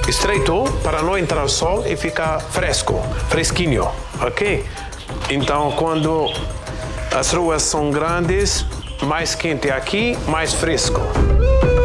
estreito para não entrar sol e ficar fresco, fresquinho, ok? Então, quando as ruas são grandes, mais quente aqui, mais fresco.